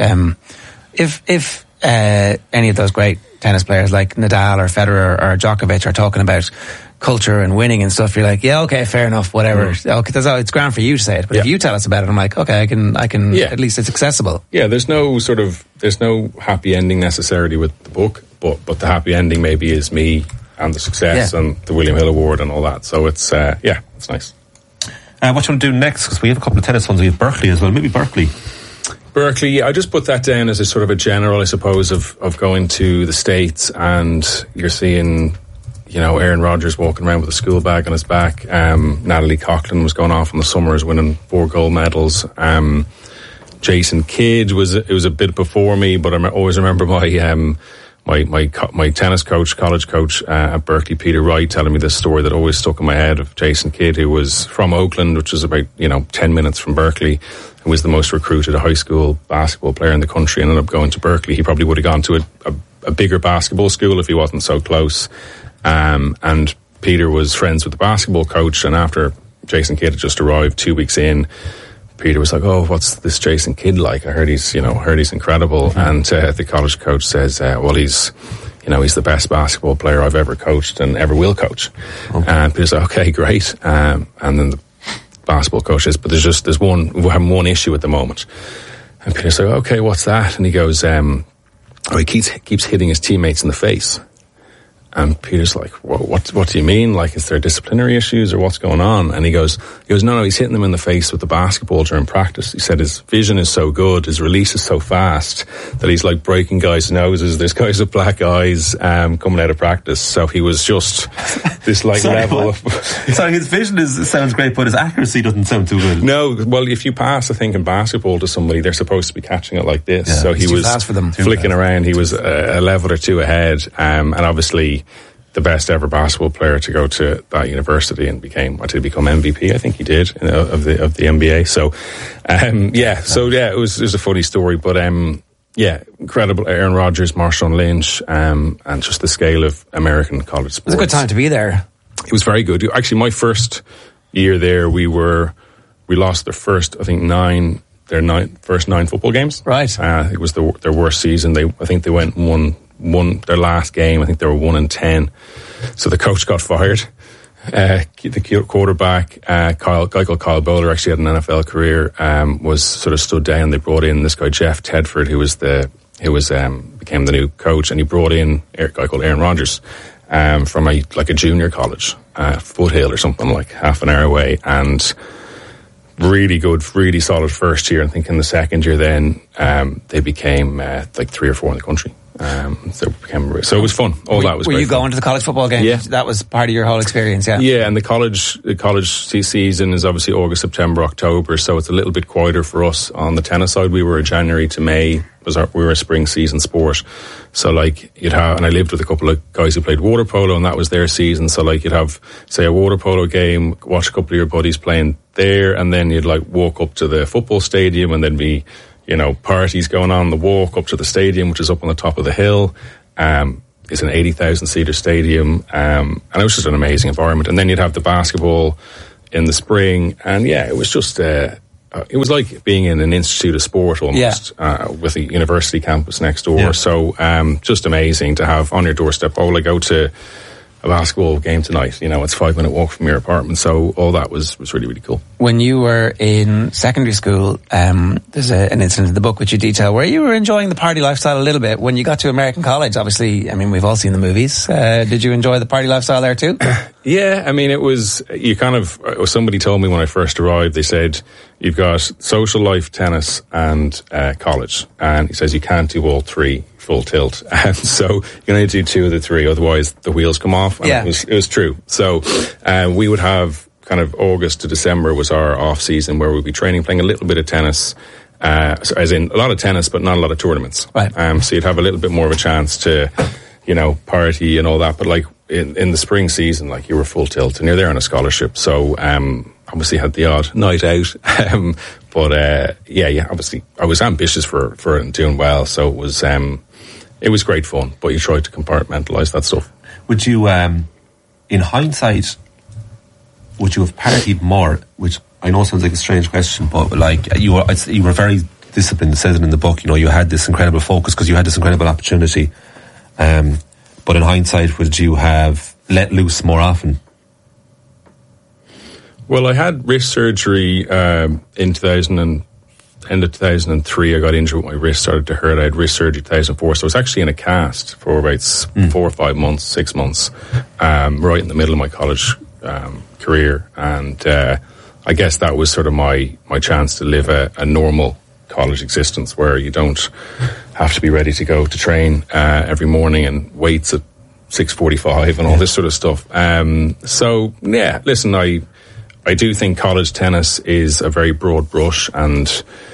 if any of those great tennis players like Nadal or Federer or Djokovic are talking about culture and winning and stuff, you're like, yeah, okay, fair enough, whatever. Okay, it's grand for you to say it, but if you tell us about it, I'm like, okay, I can at least it's accessible. Yeah, there's no happy ending necessarily with the book, but the happy ending maybe is me and the success and the William Hill Award and all that. So it's it's nice. What do you want to do next? Because we have a couple of tennis ones. We have Berkeley as well. Maybe Berkeley. Berkeley, I just put that down as a sort of a general, I suppose, of going to the States, and you're seeing, Aaron Rodgers walking around with a school bag on his back. Natalie Coughlin was going off in the summers, winning 4 gold medals. Jason Kidd was a bit before me, but I always remember my tennis coach, college coach at Berkeley, Peter Wright, telling me this story that always stuck in my head of Jason Kidd, who was from Oakland, which is about 10 minutes from Berkeley, who was the most recruited high school basketball player in the country, ended up going to Berkeley. He probably would have gone to a bigger basketball school if he wasn't so close. And Peter was friends with the basketball coach, and after Jason Kidd had just arrived 2 weeks in, Peter was like, "Oh, what's this Jason Kidd like? I heard he's incredible." And the college coach says, "Well, he's the best basketball player I've ever coached and ever will coach." Okay. And Peter's like, "Okay, great." And then the basketball coach says, "But we're having one issue at the moment." And Peter's like, "Okay, what's that?" And he goes, he keeps hitting his teammates in the face." And Peter's like, what do you mean? Like, is there disciplinary issues or what's going on? And he goes, no, he's hitting them in the face with the basketball during practice. He said his vision is so good, his release is so fast that he's like breaking guys' noses. There's guys with black eyes coming out of practice. So he was just this level of... Sorry, his vision sounds great, but his accuracy doesn't sound too good. No, well, if you pass, I think, in basketball to somebody, they're supposed to be catching it like this. Yeah, so he was fast for them. Flicking around. He was a level or two ahead. And obviously the best ever basketball player to go to that university and become MVP. I think he did of the NBA. So, it was a funny story, but incredible. Aaron Rodgers, Marshawn Lynch, and just the scale of American college sports. It was a good time to be there. It was very good. Actually, my first year there, we lost their first, I think, first 9 football games. Right. It was their worst season. I think they went and won their last game. I think they were 1-10. So the coach got fired. The quarterback, guy called Kyle Bowler, actually had an NFL career, was sort of stood down. They brought in this guy Jeff Tedford, who became the new coach, and he brought in a guy called Aaron Rodgers from a junior college, Foothill or something, like half an hour away, and really good, really solid first year. I think in the second year then they became 3 or 4 in the country. So it was fun. That was. Were you fun. Going to the college football game? Yeah, that was part of your whole experience. Yeah, yeah. And the college season is obviously August, September, October, so it's a little bit quieter for us on the tennis side. We were a January to May. We were a spring season sport. So you'd have, and I lived with a couple of guys who played water polo, and that was their season. So you'd have, say, a water polo game, watch a couple of your buddies playing there, and then you'd walk up to the football stadium and then be parties going on the walk up to the stadium, which is up on the top of the hill. It's an 80,000 seater stadium, and it was just an amazing environment. And then you'd have the basketball in the spring, and it was just it was like being in an institute of sport almost, with a university campus next door. So just amazing to have on your doorstep. I go to a basketball game tonight. It's 5-minute walk from your apartment. So all that was really, really cool. When you were in secondary school, there's an incident in the book which you detail where you were enjoying the party lifestyle a little bit. When you got to American college, obviously, we've all seen the movies. Did you enjoy the party lifestyle there too? Yeah, it was, somebody told me when I first arrived, they said, you've got social life, tennis, and college. And he says you can't do all three full tilt. So you can only do 2 of the 3, otherwise the wheels come off. And it was true. So we would have kind of August to December was our off season where we'd be training, playing a little bit of tennis, as in a lot of tennis, but not a lot of tournaments. Right. So you'd have a little bit more of a chance to, party and all that. But like in the spring season, like you were full tilt and you're there on a scholarship. So, obviously had the odd night out. But obviously I was ambitious for it and doing well. So it was great fun, but you tried to compartmentalise that stuff. Would you, in hindsight, would you have partied more? Which I know sounds like a strange question, but like you were very disciplined. It says it in the book. You had this incredible focus because you had this incredible opportunity. But in hindsight, would you have let loose more often? Well, I had wrist surgery in end of 2003. I got injured with my wrist, started to hurt. I had wrist surgery 2004, so I was actually in a cast for about 4 or 5 months, 6 months, right in the middle of my college career. And I guess that was sort of my chance to live a normal college existence where you don't have to be ready to go to train every morning and weights at 6:45 and all this sort of stuff. Listen, I do think college tennis is a very broad brush, and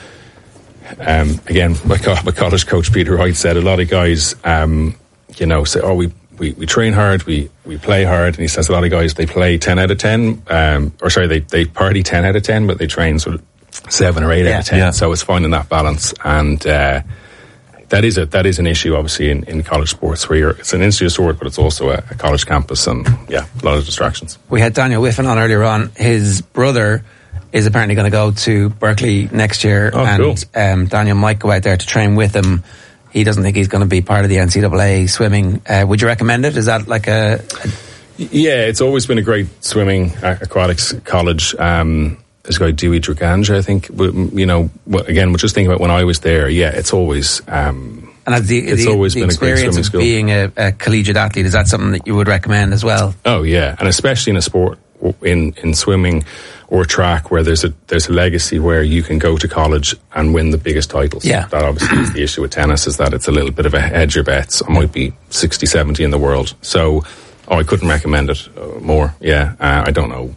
again, my college coach Peter Wright said a lot of guys, say, "Oh, we train hard, we play hard," and he says a lot of guys they play 10 out of 10, they party 10 out of 10, but they train sort of 7 or 8 out of 10. Yeah. So it's finding that balance, and that is an issue, obviously, in college sports, where it's an institute of sport, but it's also a college campus, and a lot of distractions. We had Daniel Whiffen on earlier on. His brother is apparently going to go to Berkeley next year, cool. Daniel might go out there to train with him. He doesn't think he's going to be part of the NCAA swimming. Would you recommend it? Is that like a... Yeah, it's always been a great swimming aquatics college. There's a guy, Dewey Draganja, I think. Again, we'll just think about when I was there. Yeah, it's always... it's always been a great swimming school. Being a collegiate athlete, is that something that you would recommend as well? Oh, yeah. And especially in a sport, in swimming or track, where there's a legacy where you can go to college and win the biggest titles. Yeah. That obviously is the issue with tennis, is that it's a little bit of a hedge your bets. I might be 60, 70 in the world. So, I couldn't recommend it more. Yeah. I don't know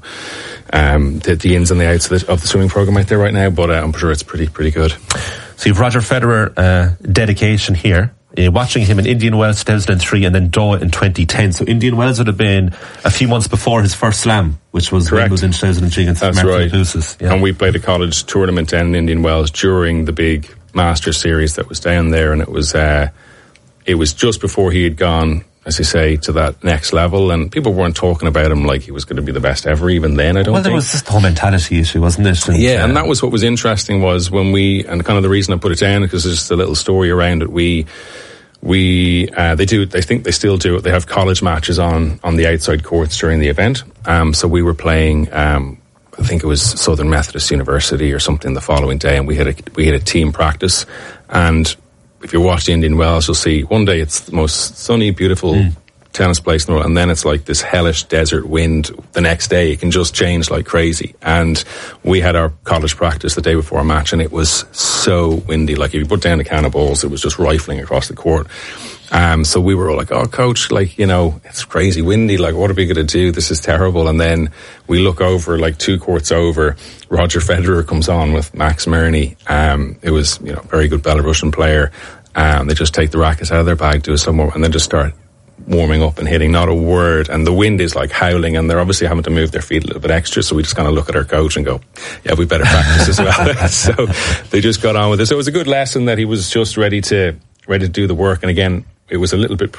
the ins and the outs of the swimming program out there right now, but I'm sure it's pretty good. So you've Roger Federer dedication here. Watching him in Indian Wells 2003 and then Doha in 2010. So Indian Wells would have been a few months before his first slam, which was in 2003 against Martin Lucis. Yeah. And we played a college tournament down in Indian Wells during the big Masters series that was down there, and it was just before he had gone, as you say, to that next level, and people weren't talking about him like he was going to be the best ever even then, I don't think. Well, there was just the whole mentality issue, wasn't it? And that was what was interesting, was when and kind of the reason I put it down, because there's just a little story around it, they think they still do it. They have college matches on the outside courts during the event. So we were playing, I think it was Southern Methodist University or something the following day, and we had a team practice. And if you watch Indian Wells, you'll see one day it's the most sunny, beautiful tennis place in the world, and then it's like this hellish desert wind. The next day it can just change like crazy. And we had our college practice the day before our match, and it was so windy. Like if you put down a can of balls, it was just rifling across the court. So we were all like, "Oh, coach, it's crazy windy. Like, what are we going to do? This is terrible." And then we look over, like 2 courts over, Roger Federer comes on with Max Mirny. It was, very good Belarusian player. They just take the rackets out of their bag, do it somewhere, and then just start warming up and hitting, not a word, and the wind is like howling, and they're obviously having to move their feet a little bit extra, so we just kind of look at our coach and go, yeah, we better practice as well. So they just got on with it. So it was a good lesson that he was just ready to do the work. And again, it was a little bit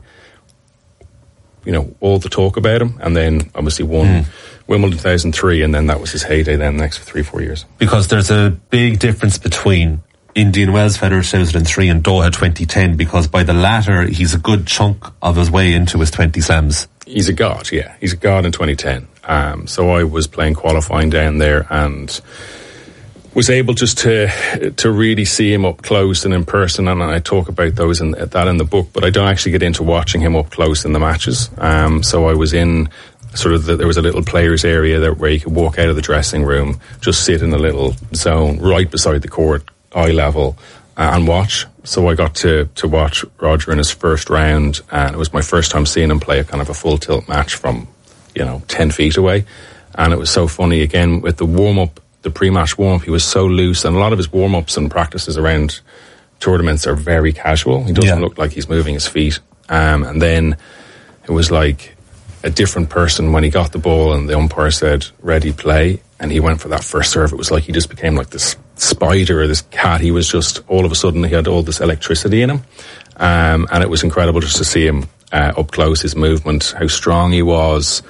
all the talk about him, and then obviously won Wimbledon 2003, and then that was his heyday then the next 3-4 years. Because there's a big difference between Indian Wells Federer 2003 and Doha 2010, because by the latter he's a good chunk of his way into his 20 slams. He's a god, yeah. He's a god in 2010. So I was playing qualifying down there and was able just to really see him up close and in person, and I talk about that in the book, but I don't actually get into watching him up close in the matches. So I was in there was a little players area there where you could walk out of the dressing room, just sit in a little zone right beside the court, eye level, and watch. So I got to watch Roger in his first round, and it was my first time seeing him play a kind of a full tilt match from 10 feet away. And it was so funny, again, with the warm-up, the pre-match warm-up, he was so loose, and a lot of his warm-ups and practices around tournaments are very casual. He doesn't look like he's moving his feet. And then it was like a different person when he got the ball and the umpire said, ready, play, and he went for that first serve. It was like he just became like this spider or this cat. He was just, all of a sudden, he had all this electricity in him. And it was incredible just to see him up close, his movement, how strong he was.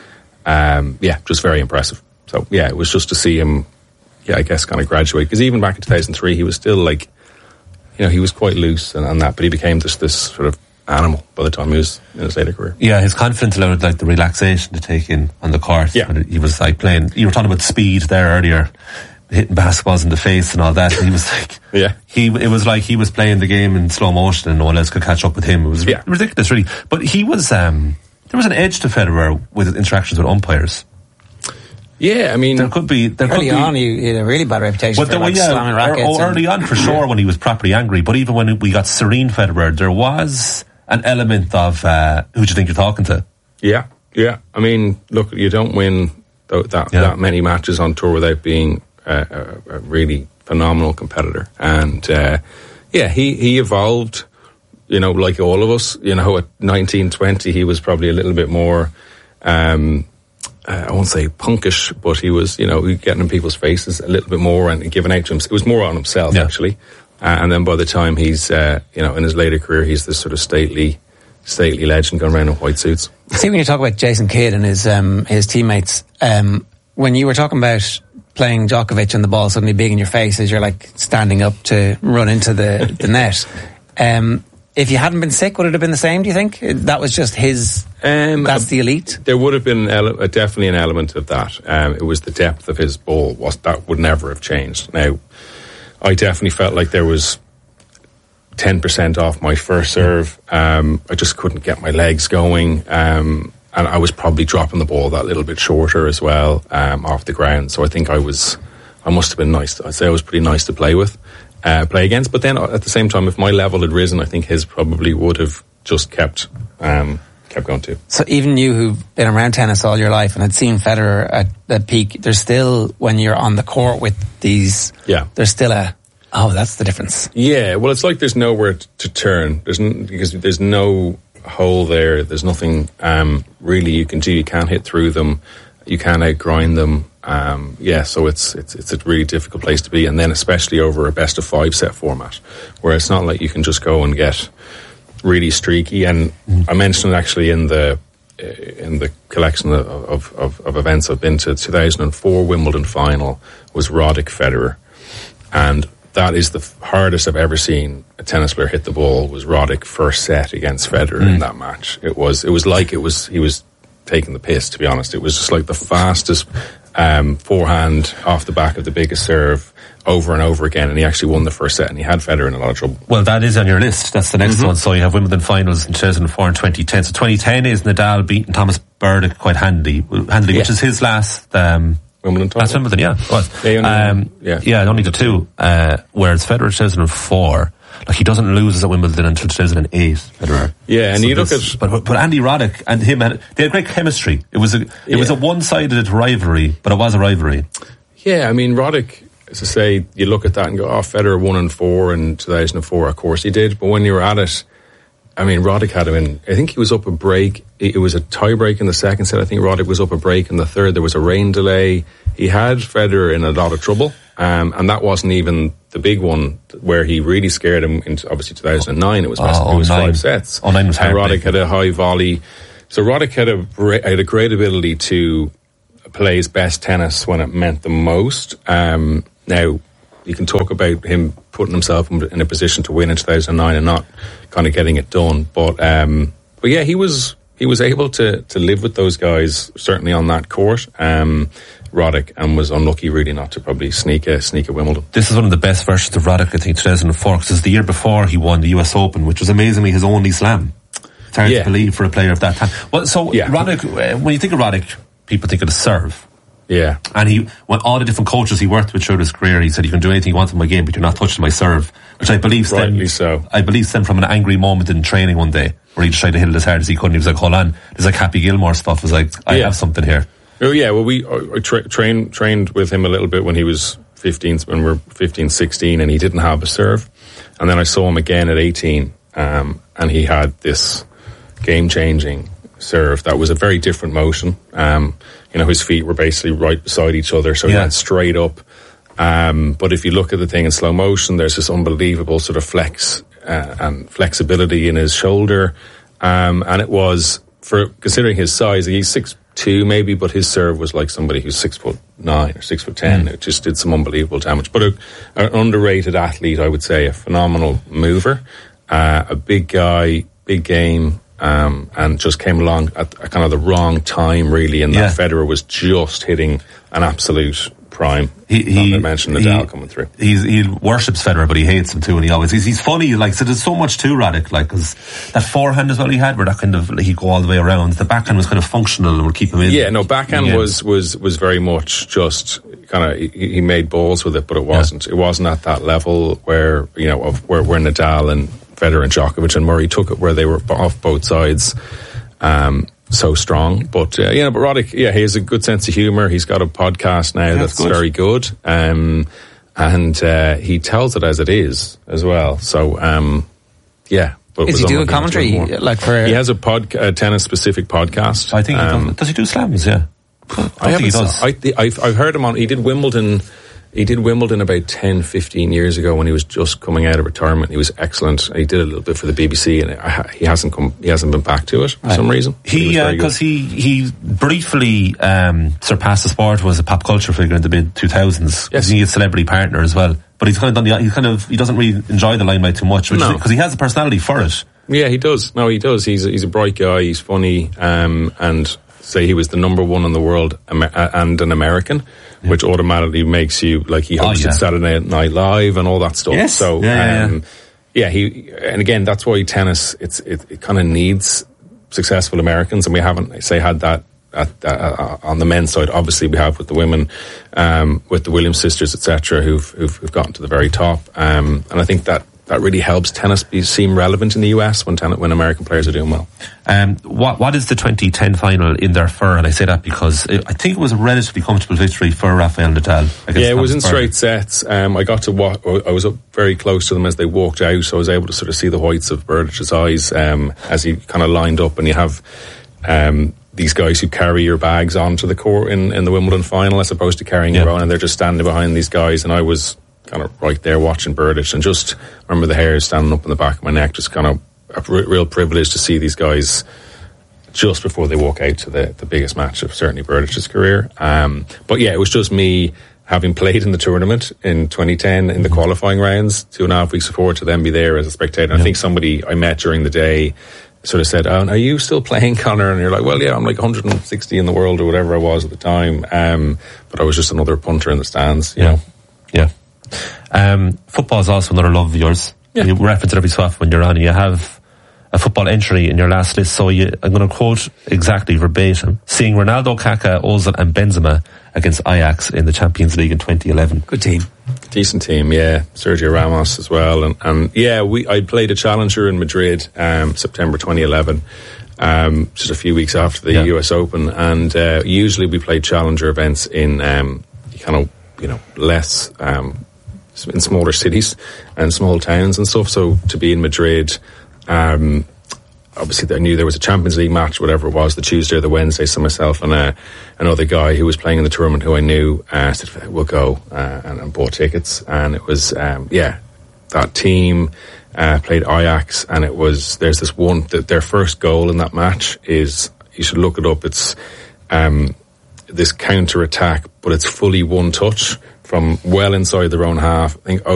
Just very impressive. So, it was just to see him, I guess, kind of graduate. Because even back in 2003, he was still like, he was quite loose and that, but he became this sort of animal by the time he was in his later career. Yeah, his confidence allowed like the relaxation to take in on the court. Yeah. He was like playing, you were talking about speed there earlier, hitting basketballs in the face and all that. And he was like, it was like he was playing the game in slow motion and no one else could catch up with him. It was ridiculous, really. But he was, there was an edge to Federer with his interactions with umpires. Yeah, I mean, early on, he had a really bad reputation for slamming rackets. Early on, for sure, when he was properly angry. But even when we got serene Federer, there was an element of who do you think you're talking to? Yeah. I mean, look, you don't win that many matches on tour without being a really phenomenal competitor. And he evolved. Like all of us. At 19, 20, he was probably a little bit more. I won't say punkish, but he was, getting in people's faces a little bit more and giving out to him. It was more on himself, actually. And then by the time he's, in his later career, he's this sort of stately legend going around in white suits. See, when you talk about Jason Kidd and his teammates, when you were talking about playing Djokovic and the ball suddenly big in your face as you're like standing up to run into the net, if you hadn't been sick, would it have been the same, do you think? That was just his... that's the elite? There would have been definitely an element of that. It was the depth of his ball. That would never have changed. Now, I definitely felt like there was 10% off my first serve. I just couldn't get my legs going. And I was probably dropping the ball that little bit shorter as well, off the ground. So I think I must have been nice. I'd say I was pretty nice to play with. Play against, but then at the same time, if my level had risen, I think his probably would have just kept going too. So even you who've been around tennis all your life and had seen Federer at the peak, there's still, when you're on the court with these, there's still that's the difference. Yeah, well, it's like there's nowhere to turn. Because there's no hole there. There's nothing really you can do. You can't hit through them. You can't outgrind them. So it's a really difficult place to be, and then especially over a best of 5 set format, where it's not like you can just go and get really streaky. And I mentioned it actually in the collection of events I've been to. 2004 Wimbledon final was Roddick Federer, and that is the hardest I've ever seen a tennis player hit the ball. Was Roddick first set against Federer in that match? It was like he was taking the piss, to be honest. It was just like the fastest forehand off the back of the biggest serve over and over again, and he actually won the first set, and he had Federer in a lot of trouble. Well, that is on your list. That's the next one. So you have Wimbledon finals in 2004 and 2010. So 2010 is Nadal beating Thomas Burdick quite handily, which is his last Wimbledon title. Last Wimbledon, it was. Only the two. Whereas Federer 2004, like, he doesn't lose at Wimbledon until 2008, Federer. Yeah, and so you look at... But Andy Roddick and him, they had great chemistry. It was a one-sided rivalry, but it was a rivalry. Yeah, I mean, Roddick, as I say, you look at that and go, Federer 1-4 in 2004, of course he did. But when you were at it, I mean, Roddick had him in, I think he was up a break. It was a tie break in the second set. I think Roddick was up a break in the third. There was a rain delay. He had Federer in a lot of trouble. And that wasn't even the big one where he really scared him in obviously 2009. It was 5 sets. 09 was and Roddick had a high volley. So Roddick had a great ability to play his best tennis when it meant the most. Now, you can talk about him putting himself in a position to win in 2009 and not kind of getting it done. But yeah, he was able to live with those guys, certainly on that court. Roddick, and was unlucky really not to probably sneak a Wimbledon. This is one of the best versions of Roddick, I think, 2004, because it's the year before he won the US Open, which was amazingly his only slam. It's hard to believe for a player of that time. Well, so Roddick, when you think of Roddick, people think of the serve. Yeah. And when all the different coaches he worked with throughout his career, he said, you can do anything you want in my game, but you're not touching my serve. Which I believe stemmed from an angry moment in training one day, where he just tried to hit it as hard as he could, and he was like, hold on, there's like Happy Gilmore stuff. It was like, I have something here. Oh yeah, well I trained with him a little bit when he was 15, when we were 15, 16, and he didn't have a serve. And then I saw him again at 18, and he had this game-changing serve that was a very different motion. His feet were basically right beside each other, so he went straight up. But if you look at the thing in slow motion, there's this unbelievable sort of flex and flexibility in his shoulder. And it was, for considering his size, he's 6'2" maybe, but his serve was like somebody who's 6'9" or 6'10". It just did some unbelievable damage. But an underrated athlete, I would say, a phenomenal mover, a big guy, big game. And just came along at kind of the wrong time, really, and that Federer was just hitting an absolute prime. He mentioned Nadal coming through. He worships Federer, but he hates him too, and he's funny. Like, so there's so much to Roddick, like, because that forehand as well he had, where that kind of he'd go all the way around. The backhand was kind of functional and would keep him in. Yeah, no, backhand was very much just kind of he made balls with it, but it wasn't at that level where where Nadal and Federer and Djokovic and Murray took it, where they were off both sides so strong. But but Roddick, he has a good sense of humour. He's got a podcast now that's very good, and he tells it as it is as well. So But is he doing commentary? He has a tennis specific podcast. I think does he do slams? Yeah, I think he does. I've heard him on. He did Wimbledon. He did Wimbledon about 10, 15 years ago when he was just coming out of retirement. He was excellent. He did a little bit for the BBC, and he hasn't been back to it for some reason. Because he briefly surpassed the sport, was a pop culture figure in the mid 2000s. Yes, he had a celebrity partner as well. But he's kind of he doesn't really enjoy the limelight too much, because he has a personality for it. Yeah, he does. No, he does. He's a bright guy. He's funny, and say he was the number one in the world and an American, which automatically makes you like he hosted Saturday Night Live and all that stuff. Yes. So and again, that's why tennis it kind of needs successful Americans, and we haven't had that on the men's side. Obviously, we have with the women, with the Williams sisters, etc., who've gotten to the very top, and I think that really helps tennis seem relevant in the US when American players are doing well. What is the 2010 final in there for? And I say that because I think it was a relatively comfortable victory for Rafael Nadal. Yeah, it was in straight sets. I got to watch. I was up very close to them as they walked out, so I was able to sort of see the whites of Berdic's eyes as he kind of lined up. And you have these guys who carry your bags onto the court in the Wimbledon final, as opposed to carrying your own, and they're just standing behind these guys. And I was kind of right there watching Berdych, and just remember the hairs standing up in the back of my neck. Just kind of a real privilege to see these guys just before they walk out to the biggest match of certainly Berdych's career. But yeah, it was just me having played in the tournament in 2010 in the qualifying rounds 2.5 weeks before, to then be there as a spectator. I think somebody I met during the day sort of said, "Oh, are you still playing, Conor?" And you're like, "Well, yeah, I'm like 160 in the world or whatever I was at the time." But I was just another punter in the stands, you know. Yeah. Football is also another love of yours. Yeah. You reference it every so often when you're on. You have a football entry in your last list, so I'm going to quote exactly verbatim: "Seeing Ronaldo, Kaká, Ozil and Benzema against Ajax in the Champions League in 2011. Good team. Decent team, yeah. Sergio Ramos as well. And yeah, I played a challenger in Madrid, September 2011, just a few weeks after the US Open. And usually we played challenger events in less in smaller cities and small towns and stuff. So to be in Madrid, obviously I knew there was a Champions League match, whatever it was, the Tuesday or the Wednesday. So myself and another guy who was playing in the tournament who I knew said, we'll go, and bought tickets. And it was, that team played Ajax, and there's this one, their first goal in that match is, you should look it up, it's this counter-attack, but it's fully one touch from well inside their own half. I think